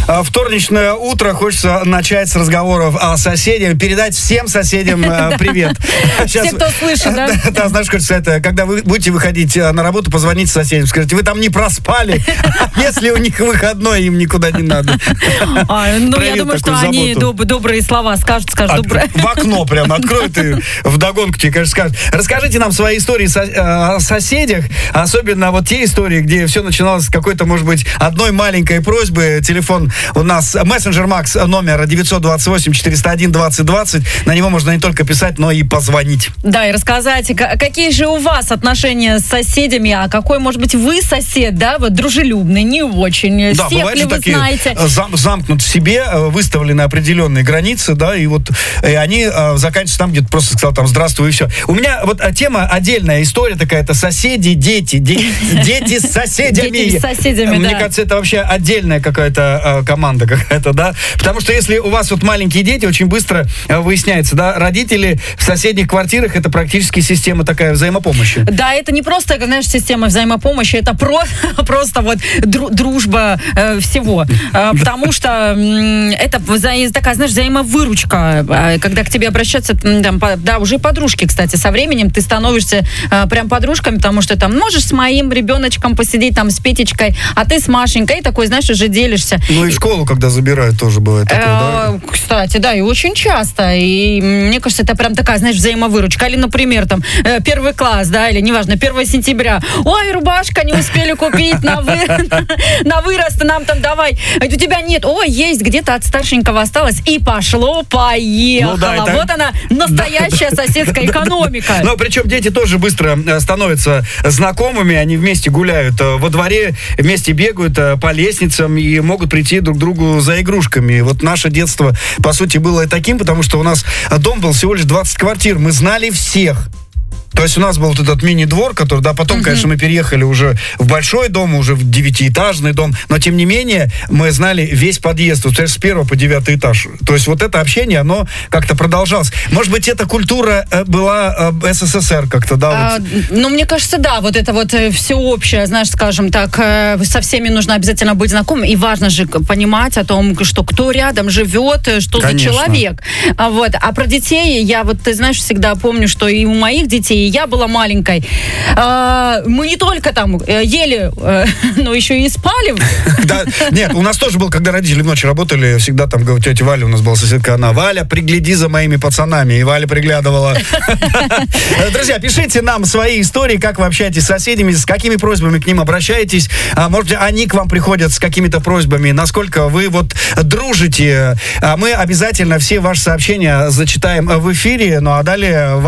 Вторничное утро. Хочется начать с разговоров о соседях, передать всем соседям привет. Все, кто слышит, да? Да, знаешь, хочется это, когда вы будете выходить на работу, позвоните соседям, скажите, вы там не проспали, если у них выходной, им никуда не надо. Ну, я думаю, что они добрые слова скажут доброе. В окно прям откроют и вдогонку тебе, конечно, скажут. Расскажите нам свои истории о соседях, особенно вот те истории, где все начиналось с какой-то, может быть, одной маленькой просьбы. Телефон у нас, мессенджер Макс, номер 928-401-2020. На него можно не только писать, но и позвонить. Да, и рассказать, какие же у вас отношения с соседями, а какой, может быть, вы сосед, да, вот дружелюбный, не очень. Да, всех ли вы такие знаете? Замкнут в себе, выставлены определенные границы, да, и вот они заканчиваются там, где ты просто сказал там здравствуй и все. У меня вот тема, отдельная история такая, это соседи, дети с соседями. Дети с соседями, Мне кажется, это вообще отдельная какая-то команда какая-то, да, потому что если у вас вот маленькие дети, очень быстро выясняется, да, родители в соседних квартирах, это практически система такая взаимопомощи. Да, это не просто, знаешь, система взаимопомощи, это просто вот дружба всего, потому что это такая, знаешь, взаимовыручка, когда к тебе обращаются, там, да, уже подружки, кстати, со временем ты становишься прям подружками, потому что там можешь с моим ребеночком посидеть, там, с Петечкой, а ты с Машенькой, и такой, знаешь, уже делишься. Ну и в школу, когда забирают, тоже бывает такое, да? Кстати, да, и очень часто, и мне кажется, это прям такая, знаешь, взаимовыручка, или, например, там, 1 класс, да, или, неважно, 1 сентября, ой, рубашка не успели купить на вырост, нам там давай, у тебя нет, ой, есть, где-то от старшенького осталось, и пошло-поехало. Ну, да, вот она, настоящая соседская экономика. Но причем дети тоже быстро становятся знакомыми, они вместе гуляют во дворе, вместе бегают по лестницам и могут прийти друг к другу за игрушками. Вот наше детство, по сути, было таким, потому что у нас дом был всего лишь 20 квартир, мы знали всех. То есть у нас был вот этот мини-двор, который, да, потом, конечно, мы переехали уже в большой дом, уже в 9-этажный дом, но, тем не менее, мы знали весь подъезд, вот, с 1 по 9 этаж. То есть вот это общение, оно как-то продолжалось. Может быть, эта культура была СССР как-то, да? Вот. Ну, мне кажется, да, вот это вот всеобщее, знаешь, скажем так, со всеми нужно обязательно быть знакомым, и важно же понимать о том, что кто рядом живет, что конечно. за человек. Вот. А про детей, я вот, ты знаешь, всегда помню, что и у моих детей, я была маленькой, мы не только там ели, но еще и спали. Да, нет, у нас тоже был, когда родители в ночь работали, всегда там, говорю, тетя Валя, у нас была соседка, она, Валя, пригляди за моими пацанами, и Валя приглядывала. Друзья, пишите нам свои истории, как вы общаетесь с соседями, с какими просьбами к ним обращаетесь, может быть, они к вам приходят с какими-то просьбами, насколько вы вот дружите. Мы обязательно все ваши сообщения зачитаем в эфире, ну а далее